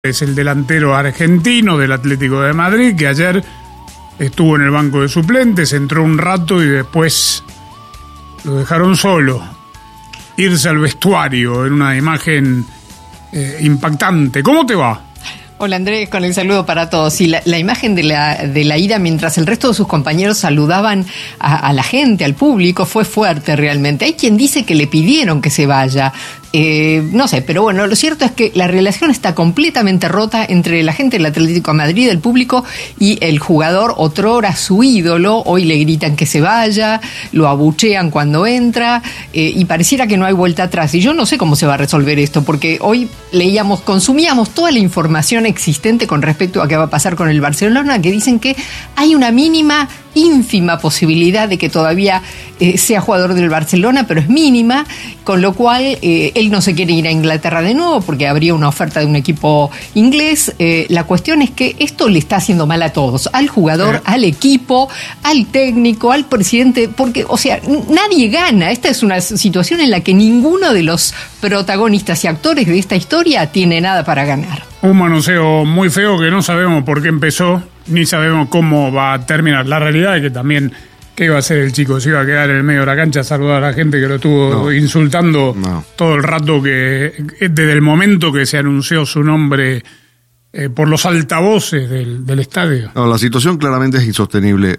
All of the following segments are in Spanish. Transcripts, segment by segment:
Es el delantero argentino del Atlético de Madrid, que ayer estuvo en el banco de suplentes, entró un rato y después lo dejaron solo irse al vestuario en una imagen impactante. ¿Cómo te va? Hola Andrés, con el saludo para todos. Y la imagen de la ida mientras el resto de sus compañeros saludaban a la gente, al público, fue fuerte realmente. Hay quien dice que le pidieron que se vaya. No sé, pero bueno, lo cierto es que la relación está completamente rota entre la gente del Atlético de Madrid, el público, y el jugador, otrora su ídolo. Hoy le gritan que se vaya, lo abuchean cuando entra, y pareciera que no hay vuelta atrás. Y yo no sé cómo se va a resolver esto, porque hoy consumíamos toda la información existente con respecto a qué va a pasar con el Barcelona, que dicen que hay una ínfima posibilidad de que todavía sea jugador del Barcelona, pero es mínima, con lo cual él no se quiere ir a Inglaterra de nuevo porque habría una oferta de un equipo inglés. La cuestión es que esto le está haciendo mal a todos, al jugador, al equipo, al técnico, al presidente, porque, o sea, nadie gana. Esta es una situación en la que ninguno de los protagonistas y actores de esta historia tiene nada para ganar. Un manoseo muy feo que no sabemos por qué empezó, ni sabemos cómo va a terminar. La realidad es que también, ¿qué iba a hacer el chico? Se iba a quedar en el medio de la cancha a saludar a la gente que lo estuvo insultando todo el rato, que desde el momento que se anunció su nombre por los altavoces del estadio. No, la situación claramente es insostenible.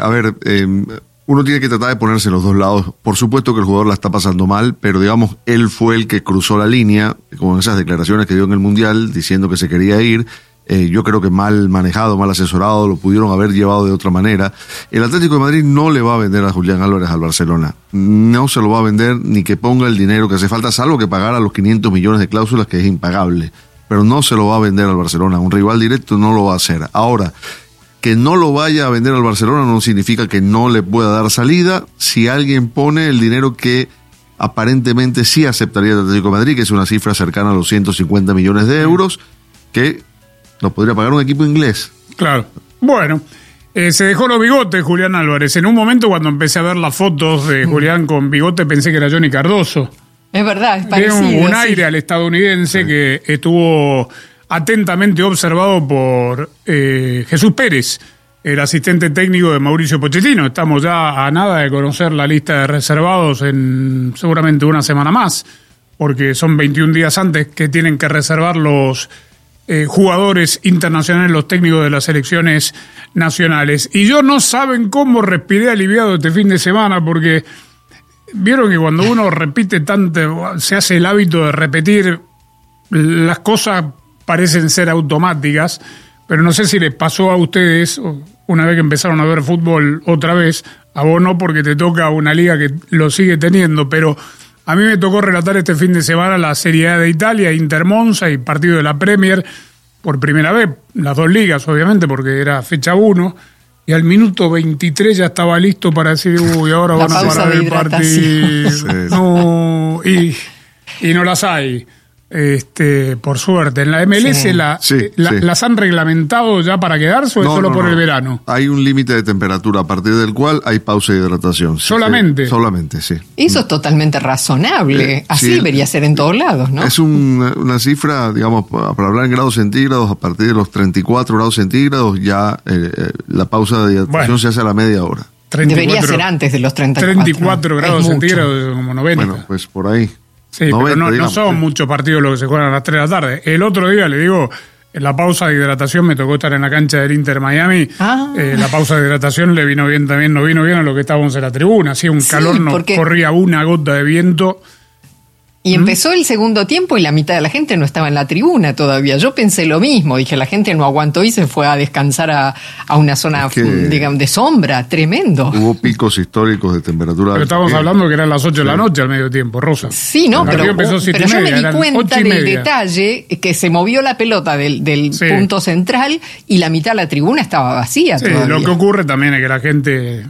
Uno tiene que tratar de ponerse en los dos lados. Por supuesto que el jugador la está pasando mal, pero digamos, él fue el que cruzó la línea, con esas declaraciones que dio en el Mundial, diciendo que se quería ir. Yo creo que mal manejado, mal asesorado, lo pudieron haber llevado de otra manera. El Atlético de Madrid no le va a vender a Julián Álvarez al Barcelona. No se lo va a vender ni que ponga el dinero que hace falta, salvo que pagara los 500 millones de cláusulas, que es impagable. Pero no se lo va a vender al Barcelona. Un rival directo no lo va a hacer. Ahora, que no lo vaya a vender al Barcelona no significa que no le pueda dar salida si alguien pone el dinero que aparentemente sí aceptaría el Atlético de Madrid, que es una cifra cercana a los 150 millones de euros, que lo podría pagar un equipo inglés. Claro. Bueno, se dejó los bigotes Julián Álvarez. En un momento, cuando empecé a ver las fotos de Julián con bigote, pensé que era Johnny Cardoso. Es verdad, es parecido. Tiene un aire al estadounidense que estuvo atentamente observado por Jesús Pérez, el asistente técnico de Mauricio Pochettino. Estamos ya a nada de conocer la lista de reservados en seguramente una semana más, porque son 21 días antes que tienen que reservar los jugadores internacionales, los técnicos de las selecciones nacionales. Y yo no saben cómo respiré aliviado este fin de semana, porque vieron que cuando uno repite tanto, se hace el hábito de repetir, las cosas parecen ser automáticas, pero no sé si les pasó a ustedes una vez que empezaron a ver fútbol otra vez. A vos no, porque te toca una liga que lo sigue teniendo, pero a mí me tocó relatar este fin de semana la Serie A de Italia, Inter Monza y partido de la Premier por primera vez, las dos ligas obviamente, porque era fecha 1, y al minuto 23 ya estaba listo para decir, uy, ahora van a parar el partido. Sí. No, y no las hay. Por suerte. En la MLS las han reglamentado ya para quedarse, o es solo por el verano. Hay un límite de temperatura a partir del cual hay pausa de hidratación. ¿Solamente? Solamente, sí. Eso es totalmente razonable. Así debería ser en todos lados, ¿no? Es una cifra, digamos, para hablar en grados centígrados, a partir de los 34 grados centígrados ya la pausa de hidratación se hace a la media hora. Debería ser antes de los 34 grados centígrados, como 90. Bueno, pues por ahí. Sí, 90, pero no son muchos partidos los que se juegan a las 3 de la tarde. El otro día, le digo, en la pausa de hidratación me tocó estar en la cancha del Inter Miami. La pausa de hidratación le vino bien también, nos vino bien a lo que estábamos en la tribuna. Hacía un calor, no corría una gota de viento. Y empezó el segundo tiempo y la mitad de la gente no estaba en la tribuna todavía. Yo pensé lo mismo, dije, la gente no aguantó y se fue a descansar a una zona, digamos, de sombra, tremendo. Hubo picos históricos de temperatura. Pero estábamos hablando que eran las 8 de la noche al medio tiempo, Rosa. Sí, no, pero yo me di cuenta del detalle que se movió la pelota del punto central y la mitad de la tribuna estaba vacía todavía. Lo que ocurre también es que la gente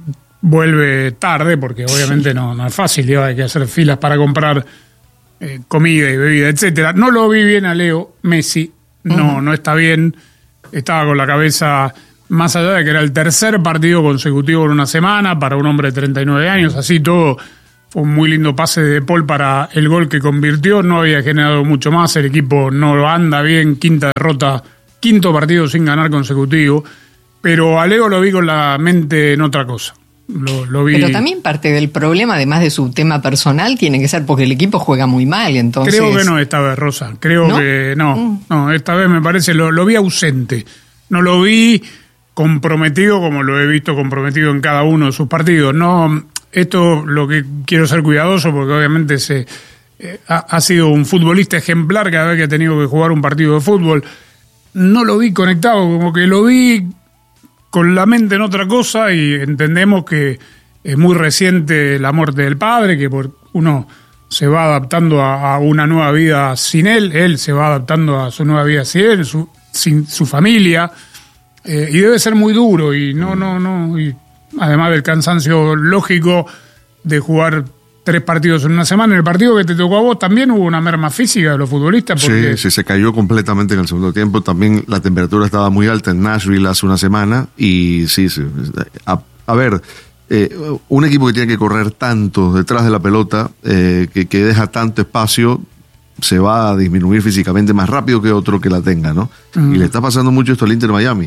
vuelve tarde, porque obviamente no es fácil, hay que hacer filas para comprar comida y bebida, etcétera. No lo vi bien a Leo Messi, no está bien, estaba con la cabeza más allá de que era el tercer partido consecutivo en una semana para un hombre de 39 años, así todo Fue un muy lindo pase de Paul para el gol que convirtió. No había generado mucho más. El equipo no anda bien. Quinta derrota, quinto partido sin ganar consecutivo. Pero a Leo lo vi con la mente en otra cosa. Lo vi. Pero también parte del problema, además de su tema personal, tiene que ser porque el equipo juega muy mal. Entonces... Creo que no esta vez, Rosa. Creo que no. No, esta vez me parece, lo vi ausente. No lo vi comprometido como lo he visto comprometido en cada uno de sus partidos. No, esto lo que quiero ser cuidadoso porque obviamente ha sido un futbolista ejemplar cada vez que ha tenido que jugar un partido de fútbol. No lo vi conectado, como que lo vi con la mente en otra cosa y entendemos que es muy reciente la muerte del padre, que uno se va adaptando a una nueva vida sin él se va adaptando a su nueva vida sin él, sin su familia, y debe ser muy duro y y además del cansancio lógico de jugar 3 partidos en una semana. En el partido que te tocó a vos también hubo una merma física de los futbolistas. Porque... Sí, se cayó completamente en el segundo tiempo. También la temperatura estaba muy alta en Nashville hace una semana y sí. A ver, un equipo que tiene que correr tanto detrás de la pelota, que deja tanto espacio, se va a disminuir físicamente más rápido que otro que la tenga, ¿no? Y le está pasando mucho esto al Inter Miami.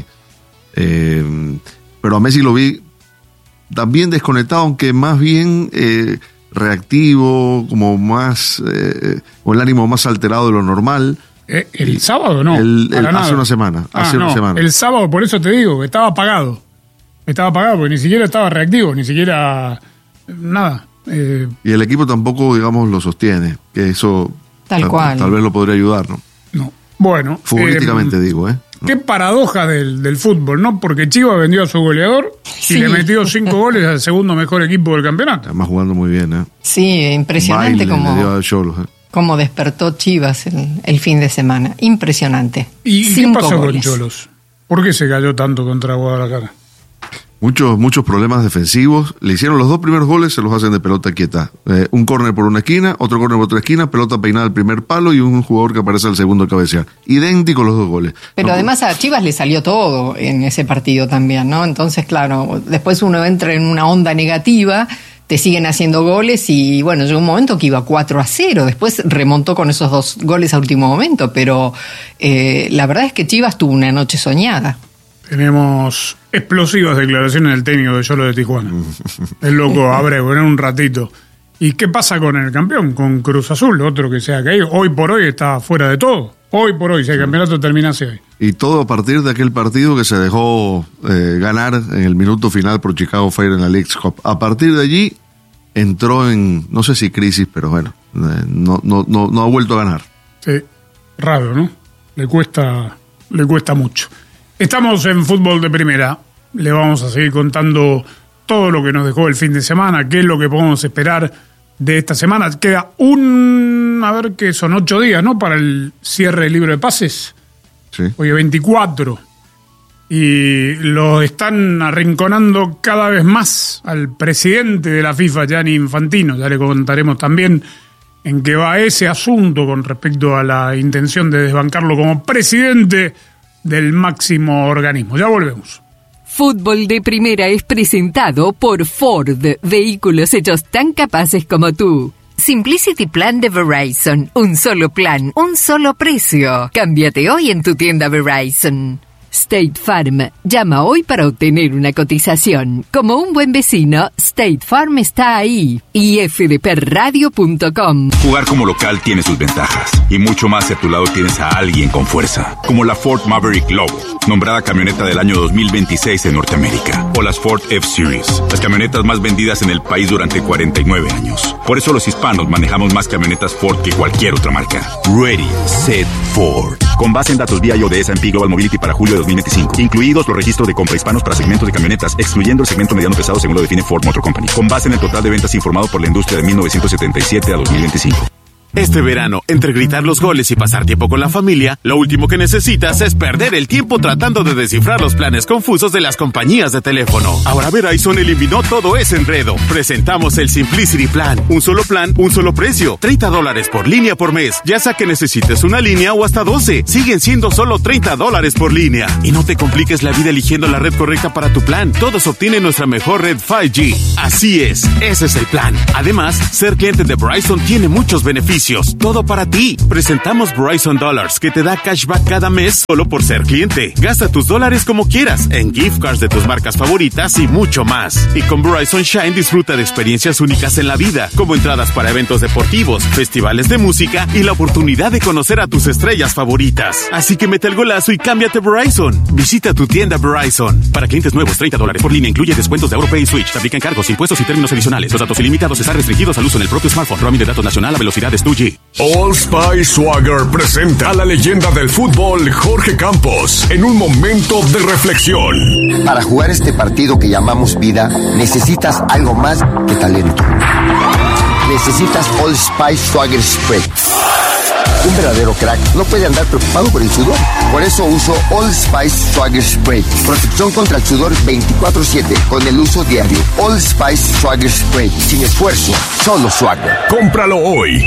Pero a Messi lo vi también desconectado, aunque más bien reactivo, como más con el ánimo más alterado de lo normal. ¿El sábado no? Hace una semana. El sábado, por eso te digo, estaba apagado. Estaba apagado, porque ni siquiera estaba reactivo, ni siquiera nada. Y el equipo tampoco, digamos, lo sostiene, que eso tal vez lo podría ayudar, ¿no? No. Bueno. Futbolísticamente digo, Qué paradoja del fútbol, ¿no? Porque Chivas vendió a su goleador y le metió 5 goles al segundo mejor equipo del campeonato. Además jugando muy bien, Sí, impresionante como despertó Chivas el fin de semana. Impresionante. ¿Y qué pasó con Cholos? ¿Por qué se cayó tanto contra Guadalajara? Muchos problemas defensivos. Le hicieron los 2 primeros goles, se los hacen de pelota quieta. Un córner por una esquina, otro córner por otra esquina, pelota peinada al primer palo y un jugador que aparece al segundo cabecear. Idéntico los 2 goles. Pero además a Chivas le salió todo en ese partido también, ¿no? Entonces, claro, después uno entra en una onda negativa, te siguen haciendo goles y, bueno, llegó un momento que iba 4-0. Después remontó con esos 2 goles a último momento, pero la verdad es que Chivas tuvo una noche soñada. Tenemos explosivas declaraciones del técnico de Xolos de Tijuana. El loco Abreu, en un ratito. ¿Y qué pasa con el campeón? Con Cruz Azul, otro que se ha caído. Hoy por hoy está fuera de todo. Hoy por hoy, si el campeonato terminase hoy. Y todo a partir de aquel partido que se dejó ganar en el minuto final por Chicago Fire en la Leagues Cup. A partir de allí entró en, no sé si crisis, pero bueno, no ha vuelto a ganar. Sí, raro, ¿no? Le cuesta mucho. Estamos en Fútbol de Primera. Le vamos a seguir contando todo lo que nos dejó el fin de semana, qué es lo que podemos esperar de esta semana. Queda que son 8 días, ¿no? Para el cierre del libro de pases. Sí. Hoy es 24. Y lo están arrinconando cada vez más al presidente de la FIFA, Gianni Infantino. Ya le contaremos también en qué va ese asunto con respecto a la intención de desbancarlo como presidente del máximo organismo. Ya volvemos. Fútbol de Primera es presentado por Ford, vehículos hechos tan capaces como tú. Simplicity Plan de Verizon, un solo plan, un solo precio. Cámbiate hoy en tu tienda Verizon. State Farm, llama hoy para obtener una cotización. Como un buen vecino, State Farm está ahí. Y fdpradio.com. Jugar como local tiene sus ventajas. Y mucho más si a tu lado tienes a alguien con fuerza. Como la Ford Maverick Lobo, nombrada camioneta del año 2026 en Norteamérica. O las Ford F-Series, las camionetas más vendidas en el país durante 49 años. Por eso los hispanos manejamos más camionetas Ford que cualquier otra marca. Ready, Set, Ford. Con base en datos vía de S&P Global Mobility para julio de 2025. Incluidos los registros de compra hispanos para segmentos de camionetas, excluyendo el segmento mediano pesado según lo define Ford Motor Company. Con base en el total de ventas informado por la industria de 1977 a 2025. Este verano, entre gritar los goles y pasar tiempo con la familia, lo último que necesitas es perder el tiempo tratando de descifrar los planes confusos de las compañías de teléfono. Ahora Verizon eliminó todo ese enredo. Presentamos el Simplicity Plan. Un solo plan, un solo precio. $30 por línea por mes. Ya sea que necesites una línea o hasta 12. Siguen siendo solo $30 por línea. Y no te compliques la vida eligiendo la red correcta para tu plan. Todos obtienen nuestra mejor red 5G. Así es, ese es el plan. Además, ser cliente de Verizon tiene muchos beneficios. Todo para ti. Presentamos Verizon Dollars, que te da cashback cada mes solo por ser cliente. Gasta tus dólares como quieras, en gift cards de tus marcas favoritas y mucho más. Y con Verizon Shine disfruta de experiencias únicas en la vida, como entradas para eventos deportivos, festivales de música y la oportunidad de conocer a tus estrellas favoritas. Así que mete el golazo y cámbiate Verizon. Visita tu tienda Verizon. Para clientes nuevos, $30 por línea incluye descuentos de AuroPay y Switch. Te aplican cargos, impuestos y términos adicionales. Los datos ilimitados están restringidos al uso en el propio smartphone. Roaming de datos nacional a velocidades 2G. Old Spice Swagger presenta a la leyenda del fútbol Jorge Campos en un momento de reflexión. Para jugar este partido que llamamos vida, necesitas algo más que talento. Necesitas Old Spice Swagger Spray. Un verdadero crack no puede andar preocupado por el sudor. Por eso uso Old Spice Swagger Spray. Protección contra el sudor 24/7 con el uso diario. Old Spice Swagger Spray. Sin esfuerzo, solo Swagger. Cómpralo hoy.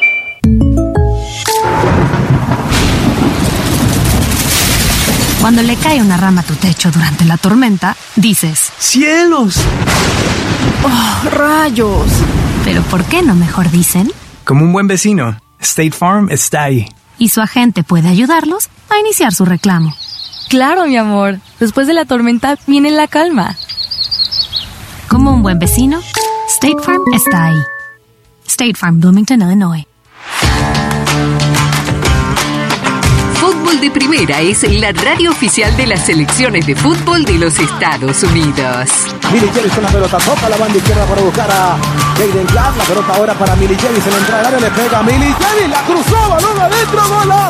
Cuando le cae una rama a tu techo durante la tormenta, dices: ¡cielos! ¡Oh, rayos! Pero ¿por qué no mejor dicen? Como un buen vecino, State Farm está ahí. Y su agente puede ayudarlos a iniciar su reclamo. Claro, mi amor. Después de la tormenta viene la calma. Como un buen vecino, State Farm está ahí. State Farm, Bloomington, Illinois. Fútbol de Primera es la radio oficial de las selecciones de fútbol de los Estados Unidos. Millie Javis con la pelota, toca la banda izquierda para buscar a Jaden Glass. La pelota ahora para Millie Javis en la entrada del área, le pega a Millie Javis, la cruzó, balón adentro,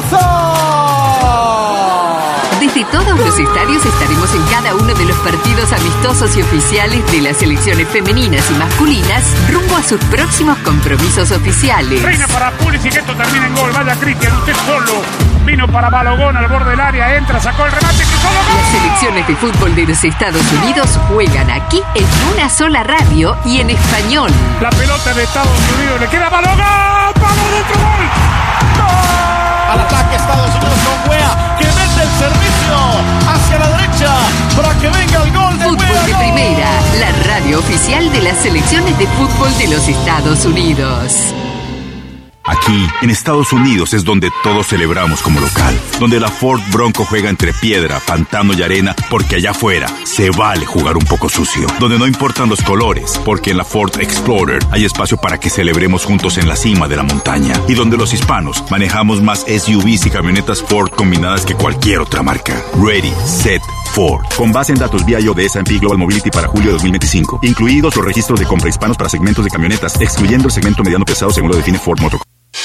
golazo. Desde todos los estadios estaremos en cada uno de los partidos amistosos y oficiales de las selecciones femeninas y masculinas rumbo a sus próximos compromisos oficiales. Reina para Pulisic, esto termina en gol. Vaya Cristian, usted solo. Vino para Balogun al borde del área, entra, sacó el remate, cruzó la gol. Las selecciones de fútbol de los Estados Unidos juegan aquí en una sola radio y en español. La pelota de Estados Unidos, le queda Balogun, ¡vamos, otro gol! ¡Gol! Al ataque Estados Unidos con Wea, que mete el servicio hacia la derecha para que venga el gol de Fútbol Wea. de Primera, la radio oficial de las selecciones de fútbol de los Estados Unidos. Aquí, en Estados Unidos, es donde todos celebramos como local. Donde la Ford Bronco juega entre piedra, pantano y arena, porque allá afuera se vale jugar un poco sucio. Donde no importan los colores, porque en la Ford Explorer hay espacio para que celebremos juntos en la cima de la montaña. Y donde los hispanos manejamos más SUVs y camionetas Ford combinadas que cualquier otra marca. Ready, Set, Ford. Con base en datos BIO de S&P Global Mobility para julio de 2025. Incluidos los registros de compra hispanos para segmentos de camionetas, excluyendo el segmento mediano pesado según lo define Ford Motor.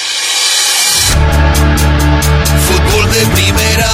Fútbol de Primera.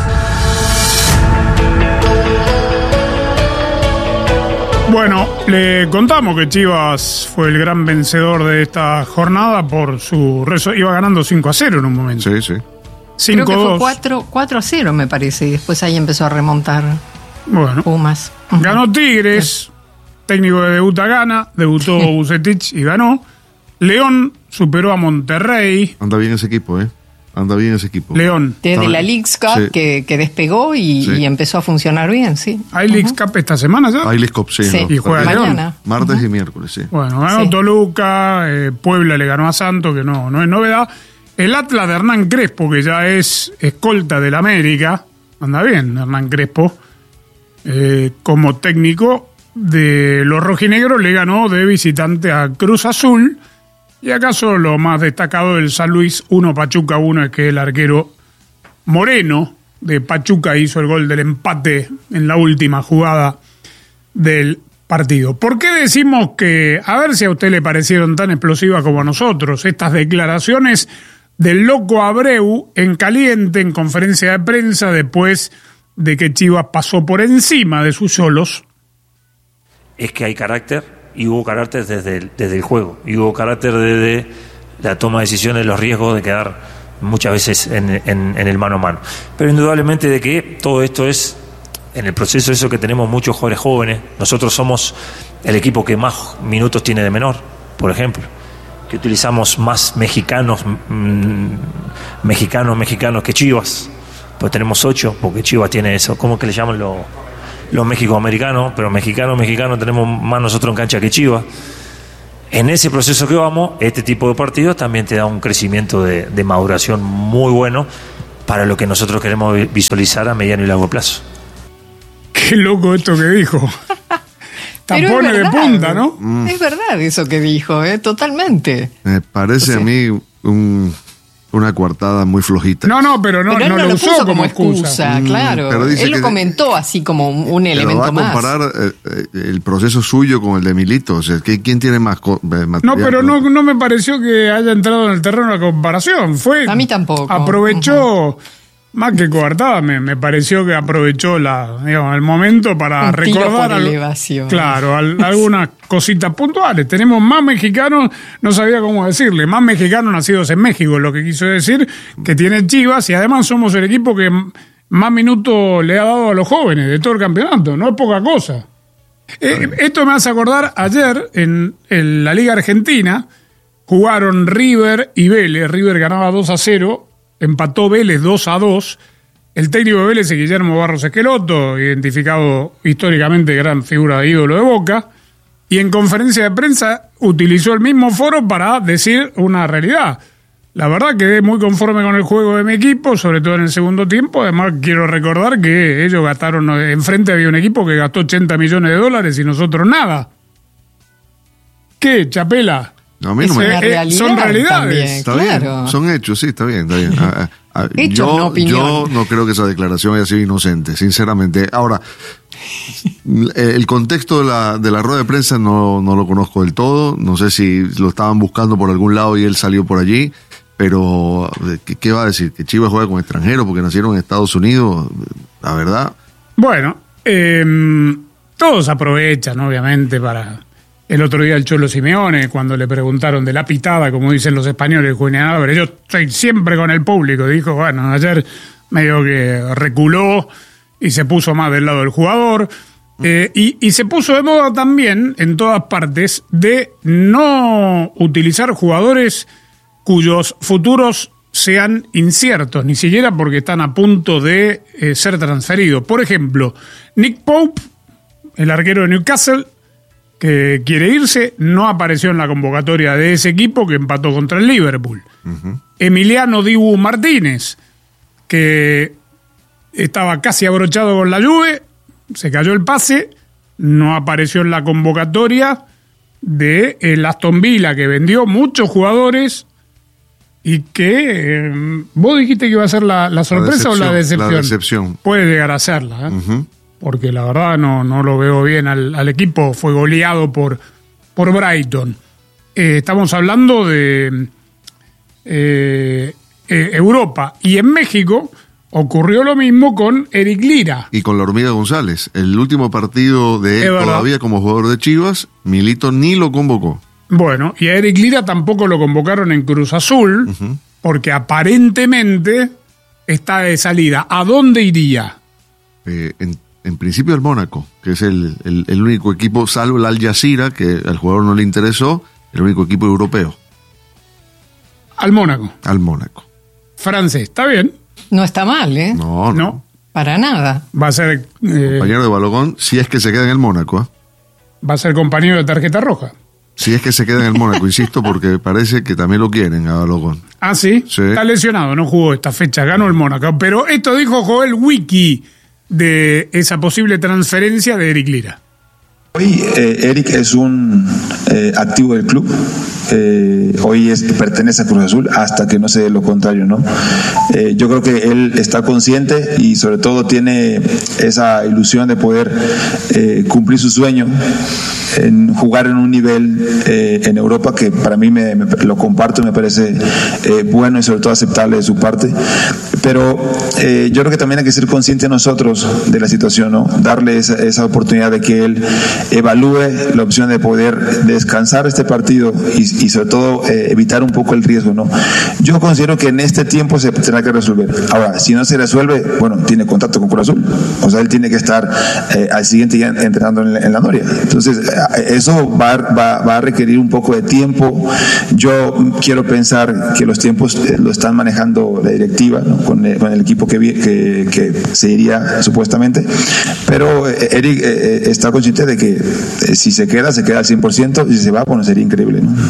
Bueno, le contamos que Chivas fue el gran vencedor de esta jornada por su iba ganando 5-0 en un momento. Sí, sí. 5-2. Creo que fue 4-0 me parece, y después ahí empezó a remontar bueno, Pumas. Ganó Tigres, técnico de debuta gana, debutó Vucetich y ganó. León superó a Monterrey. Anda bien ese equipo, Anda bien ese equipo. León. Desde la Leagues Cup sí. que despegó y empezó a funcionar bien, sí. ¿Hay Leagues Cup esta semana ya? Hay Leagues Cup, sí. Sí. No, y juega mañana. León. Martes y miércoles, sí. Bueno, ganó Toluca, Puebla le ganó a Santos, que no es novedad. El Atlas de Hernán Crespo, que ya es escolta del América, anda bien Hernán Crespo, como técnico de los rojinegros, le ganó de visitante a Cruz Azul. Y acaso lo más destacado del San Luis 1, Pachuca 1, es que el arquero Moreno de Pachuca hizo el gol del empate en la última jugada del partido. ¿Por qué decimos que, a ver si a usted le parecieron tan explosivas como a nosotros, estas declaraciones del loco Abreu en caliente, en conferencia de prensa, después de que Chivas pasó por encima de sus solos? Es que hay carácter, y hubo carácter desde el juego, y hubo carácter desde la toma de decisiones, los riesgos de quedar muchas veces en el mano a mano. Pero indudablemente de que todo esto es en el proceso eso que tenemos muchos jugadores jóvenes. Nosotros somos el equipo que más minutos tiene de menor, por ejemplo, que utilizamos más mexicanos que Chivas, pues tenemos 8, porque Chivas tiene eso, ¿cómo que le llaman los mexicoamericanos? Pero mexicanos tenemos más nosotros en cancha que Chivas. En ese proceso que vamos, este tipo de partidos también te da un crecimiento de maduración muy bueno para lo que nosotros queremos visualizar a mediano y largo plazo. Qué loco esto que dijo. Tapones de punta, ¿no? Es verdad eso que dijo, totalmente. Me parece a mí una coartada muy flojita. Pero no lo usó como excusa. Claro, pero él lo comentó así como un elemento más. Va a comparar el proceso suyo con el de Milito. O sea, ¿quién tiene más material? No, pero no me pareció que haya entrado en el terreno de la comparación. A mí tampoco. Aprovechó, más que coartada, me pareció que aprovechó el momento para recordar algunas cositas puntuales. Tenemos más mexicanos, no sabía cómo decirle, más mexicanos nacidos en México, lo que quiso decir que tiene Chivas, y además somos el equipo que más minutos le ha dado a los jóvenes de todo el campeonato, no es poca cosa. Esto me hace acordar, ayer en la Liga Argentina jugaron River y Vélez. River ganaba 2-0, empató Vélez 2-2. El técnico de Vélez es Guillermo Barros Esqueloto, identificado históricamente gran figura de ídolo de Boca, y en conferencia de prensa utilizó el mismo foro para decir una realidad. La verdad quedé muy conforme con el juego de mi equipo, sobre todo en el segundo tiempo. Además quiero recordar que ellos gastaron, enfrente había un equipo que gastó $80 millones y nosotros nada. ¿Qué, Chapela? No, a mí no son realidades. También, está claro. bien, son hechos, sí, está bien. Hechos, no opinión. Yo no creo que esa declaración haya sido inocente, sinceramente. Ahora, el contexto de la rueda de prensa no lo conozco del todo. No sé si lo estaban buscando por algún lado y él salió por allí. Pero, ¿qué va a decir? ¿Que Chivas juega con extranjeros porque nacieron en Estados Unidos? La verdad. Bueno, todos aprovechan, obviamente, para... El otro día el Cholo Simeone, cuando le preguntaron de la pitada, como dicen los españoles, Julián Álvarez, yo estoy siempre con el público. Dijo, bueno, ayer medio que reculó y se puso más del lado del jugador. Y se puso de moda también, en todas partes, de no utilizar jugadores cuyos futuros sean inciertos, ni siquiera porque están a punto de ser transferidos. Por ejemplo, Nick Pope, el arquero de Newcastle, que quiere irse, no apareció en la convocatoria de ese equipo que empató contra el Liverpool. Uh-huh. Emiliano Dibu Martínez, que estaba casi abrochado con la Juve, se cayó el pase, no apareció en la convocatoria de el Aston Villa, que vendió muchos jugadores y que vos dijiste que iba a ser la sorpresa o la decepción. La decepción. Puede llegar a serla, Uh-huh. Porque la verdad no lo veo bien al equipo. Fue goleado por Brighton. Estamos hablando de Europa. Y en México ocurrió lo mismo con Eric Lira. Y con la Hormiga González. El último partido de él todavía como jugador de Chivas, Milito ni lo convocó. Bueno, y a Eric Lira tampoco lo convocaron en Cruz Azul, uh-huh, porque aparentemente está de salida. ¿A dónde iría? En principio el Mónaco, que es el único equipo, salvo el Al Jazeera, que al jugador no le interesó, el único equipo europeo. Al Mónaco. Al Mónaco. Francés, está bien. No está mal, ¿eh? No. Para nada. Va a ser... compañero de Balogón, si es que se queda en el Mónaco. Va a ser compañero de tarjeta roja. Si es que se queda en el Mónaco, insisto, porque parece que también lo quieren a Balogón. ¿Ah, sí? Sí. Está lesionado, no jugó esta fecha, ganó el Mónaco. Pero esto dijo Joel Wiki de esa posible transferencia de Eric Lira. Hoy Eric es un activo del club. Hoy pertenece a Cruz Azul hasta que no se dé lo contrario, ¿no? Yo creo que él está consciente y sobre todo tiene esa ilusión de poder cumplir su sueño en jugar en un nivel en Europa que para mí lo comparto, me parece bueno y sobre todo aceptable de su parte. Pero yo creo que también hay que ser conscientes nosotros de la situación, ¿no? Darle esa oportunidad de que él evalúe la opción de poder descansar este partido y sobre todo evitar un poco el riesgo, ¿no? Yo considero que en este tiempo se tendrá que resolver. Ahora, si no se resuelve, bueno, tiene contacto con Cruz Azul, o sea, él tiene que estar al siguiente día entrenando en la Noria. Entonces, eso va a requerir un poco de tiempo. Yo quiero pensar que los tiempos lo están manejando la directiva, ¿no? con el equipo que se iría supuestamente, pero Eric está consciente de que si se queda al 100%, y si se va, bueno, sería increíble, ¿no?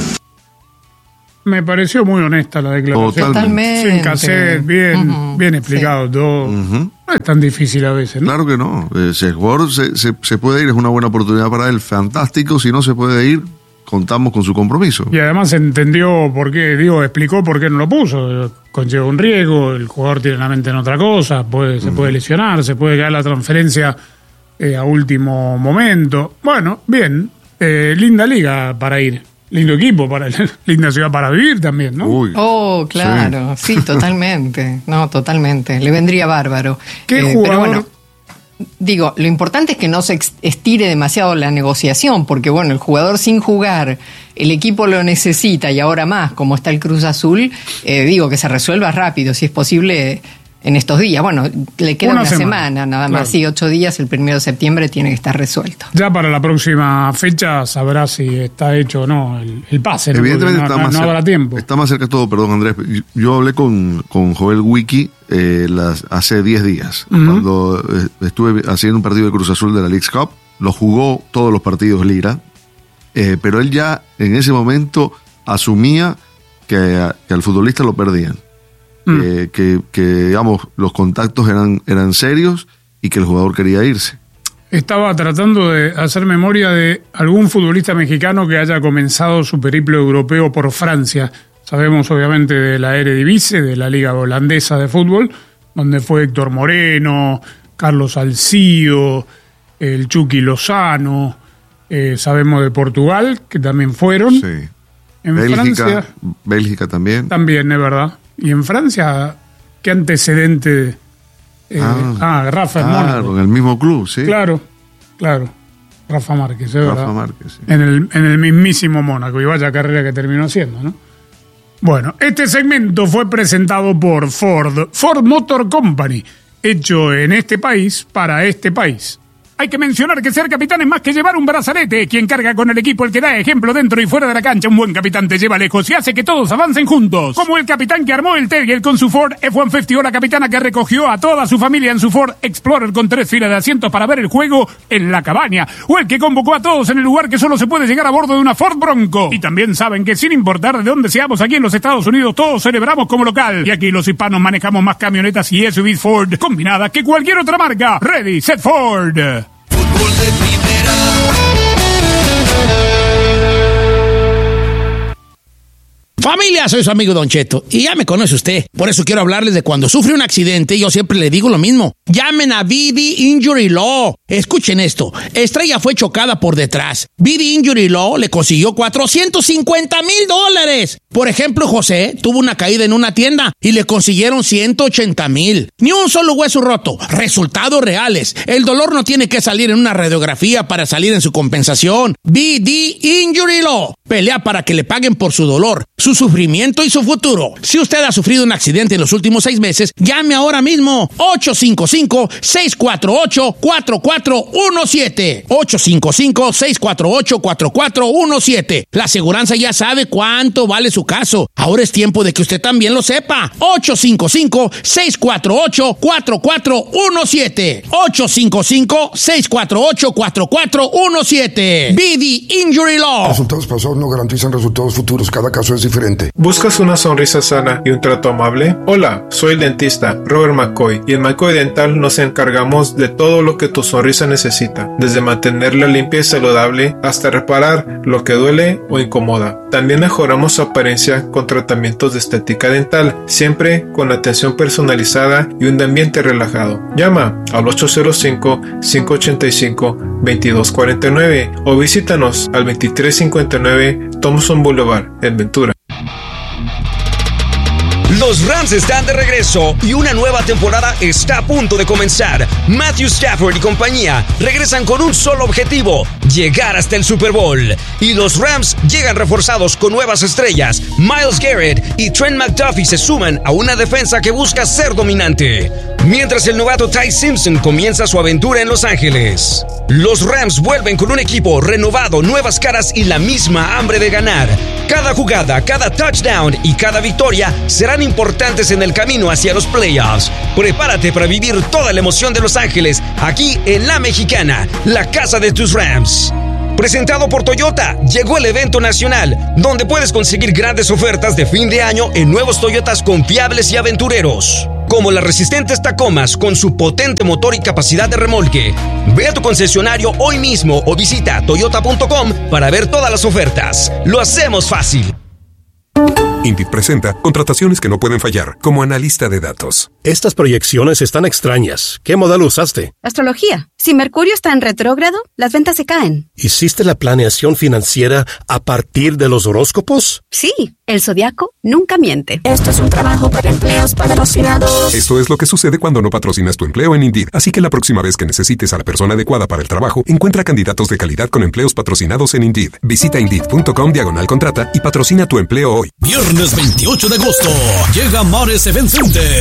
Me pareció muy honesta la declaración. Totalmente. Sin cassette, bien explicado todo. No es tan difícil a veces, ¿no? Claro que no. Si el jugador se puede ir, es una buena oportunidad para él. Fantástico. Si no se puede ir, contamos con su compromiso. Y además entendió por qué, explicó por qué no lo puso. Conlleva un riesgo, el jugador tiene la mente en otra cosa, se puede lesionar, se puede caer la transferencia a último momento. Bueno, bien. Linda liga para ir. Lindo equipo, linda ciudad para vivir también, ¿no? Uy, oh, claro, sí, totalmente. No, totalmente. Le vendría bárbaro. ¿Qué jugador? Pero bueno, digo, lo importante es que no se estire demasiado la negociación, porque bueno, el jugador sin jugar, el equipo lo necesita y ahora más, como está el Cruz Azul, digo que se resuelva rápido, si es posible en estos días. Bueno, le queda una semana nada más, claro. Sí, 8 días, el 1 de septiembre tiene que estar resuelto. Ya para la próxima fecha sabrá si está hecho o no el pase. Evidentemente no habrá tiempo. Está más cerca todo, perdón Andrés. Yo hablé con Joel Wiki hace 10 días, cuando estuve haciendo un partido de Cruz Azul de la Leagues Cup. Lo jugó todos los partidos Lira, pero él ya en ese momento asumía que al futbolista lo perdían. Que digamos, los contactos eran serios y que el jugador quería irse. Estaba tratando de hacer memoria de algún futbolista mexicano que haya comenzado su periplo europeo por Francia. Sabemos obviamente de la Eredivisie, de la liga holandesa de fútbol, donde fue Héctor Moreno, Carlos Salcido, el Chucky Lozano, sabemos de Portugal, que también fueron. Sí. En Bélgica también. También, es verdad. Y en Francia, ¿qué antecedente? Rafa Mónaco. En el mismo club, sí. Claro. Rafa Márquez, es verdad. Rafa Márquez, sí. En el mismísimo Mónaco, y vaya carrera que terminó haciendo, ¿no? Bueno, este segmento fue presentado por Ford Motor Company, hecho en este país para este país. Hay que mencionar que ser capitán es más que llevar un brazalete. Quien carga con el equipo, el que da ejemplo dentro y fuera de la cancha. Un buen capitán te lleva lejos y hace que todos avancen juntos. Como el capitán que armó el Terrier con su Ford F-150 o la capitana que recogió a toda su familia en su Ford Explorer con 3 filas de asientos para ver el juego en la cabaña. O el que convocó a todos en el lugar que solo se puede llegar a bordo de una Ford Bronco. Y también saben que sin importar de dónde seamos aquí en los Estados Unidos, todos celebramos como local. Y aquí los hispanos manejamos más camionetas y SUVs Ford combinadas que cualquier otra marca. Ready, set, Ford. Fútbol de primera. Familia, soy su amigo Don Cheto y ya me conoce usted. Por eso quiero hablarles de cuando sufre un accidente. Yo siempre le digo lo mismo. Llamen a BD Injury Law. Escuchen esto. Estrella fue chocada por detrás. BD Injury Law le consiguió $450,000. Por ejemplo, José tuvo una caída en una tienda y le consiguieron $180,000. Ni un solo hueso roto. Resultados reales. El dolor no tiene que salir en una radiografía para salir en su compensación. BD Injury Law. Pelea para que le paguen por su dolor, su sufrimiento y su futuro. Si usted ha sufrido un accidente en los últimos 6 meses, llame ahora mismo. 855-648-4417. 855-648-4417. La aseguranza ya sabe cuánto vale su caso. Ahora es tiempo de que usted también lo sepa. 855-648-4417. 855-648-4417. BD Injury Law. Resultados pasados no garantizan resultados futuros. Cada caso es diferente. ¿Buscas una sonrisa sana y un trato amable? Hola, soy el dentista Robert McCoy y en McCoy Dental nos encargamos de todo lo que tu sonrisa necesita, desde mantenerla limpia y saludable hasta reparar lo que duele o incomoda. También mejoramos su apariencia con tratamientos de estética dental, siempre con atención personalizada y un ambiente relajado. Llama al 805-585-2249 o visítanos al 2359 Thompson Boulevard en Ventura. Los Rams están de regreso y una nueva temporada está a punto de comenzar. Matthew Stafford y compañía regresan con un solo objetivo: llegar hasta el Super Bowl. Y los Rams llegan reforzados con nuevas estrellas. Myles Garrett y Trent McDuffie se suman a una defensa que busca ser dominante. Mientras el novato Ty Simpson comienza su aventura en Los Ángeles. Los Rams vuelven con un equipo renovado, nuevas caras y la misma hambre de ganar. Cada jugada, cada touchdown y cada victoria serán importantes en el camino hacia los playoffs. Prepárate para vivir toda la emoción de Los Ángeles aquí en La Mexicana, la casa de tus Rams. Presentado por Toyota, llegó el evento nacional, donde puedes conseguir grandes ofertas de fin de año en nuevos Toyotas confiables y aventureros, como las resistentes Tacomas con su potente motor y capacidad de remolque. Ve a tu concesionario hoy mismo o visita toyota.com para ver todas las ofertas. Lo hacemos fácil. Indeed presenta contrataciones que no pueden fallar, como analista de datos. Estas proyecciones están extrañas. ¿Qué modelo usaste? Astrología. Si Mercurio está en retrógrado, las ventas se caen. ¿Hiciste la planeación financiera a partir de los horóscopos? Sí, el zodiaco nunca miente. Esto es un trabajo para empleos patrocinados. Esto es lo que sucede cuando no patrocinas tu empleo en Indeed. Así que la próxima vez que necesites a la persona adecuada para el trabajo, encuentra candidatos de calidad con empleos patrocinados en Indeed. Visita Indeed.com/contrata y patrocina tu empleo hoy. Viernes 28 de agosto llega Mares Event Center